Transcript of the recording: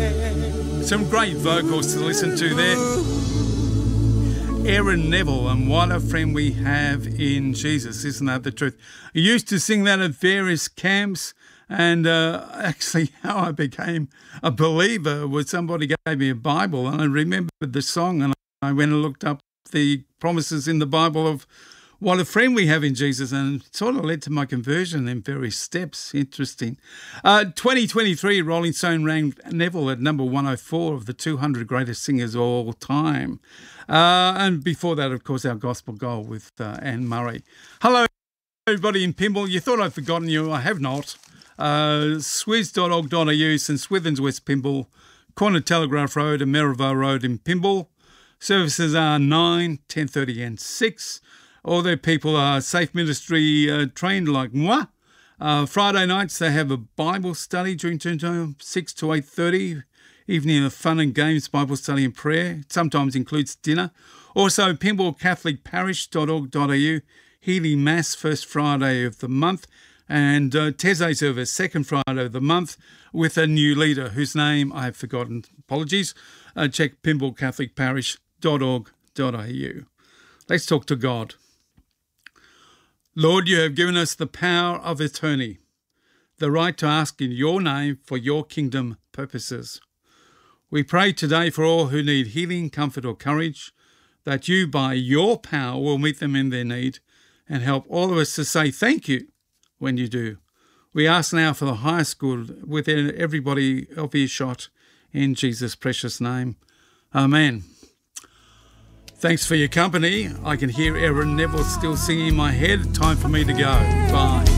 Some great vocals to listen to there. Aaron Neville, and what a friend we have in Jesus, isn't that the truth? I used to sing that at various camps, and actually how I became a believer was somebody gave me a Bible, and I remembered the song, and I went and looked up the promises in the Bible of what a friend we have in Jesus, and it sort of led to my conversion in various steps. Interesting. 2023, Rolling Stone ranked Neville at number 104 of the 200 greatest singers of all time. And before that, of course, our gospel goal with Anne Murray. Hello, everybody in Pymble. You thought I'd forgotten you. I have not. Swizz.org.au, St Swithins, West Pymble, Corner Telegraph Road and Merivale Road in Pymble. Services are 9, 10:30 and 6. All their people are safe ministry trained like moi. Friday nights they have a Bible study during term 6 to 8:30. Evening of fun and games, Bible study and prayer. It sometimes includes dinner. Also, PymbleCatholicParish.org.au. Healy Mass, first Friday of the month. And Teze service, second Friday of the month, with a new leader whose name I have forgotten. Apologies. Check PymbleCatholicParish.org.au. Let's talk to God. Lord, you have given us the power of attorney, the right to ask in your name for your kingdom purposes. We pray today for all who need healing, comfort or courage, that you by your power will meet them in their need and help all of us to say thank you when you do. We ask now for the highest good within everybody of earshot in Jesus' precious name. Amen. Thanks for your company. I can hear Aaron Neville still singing in my head. Time for me to go. Bye.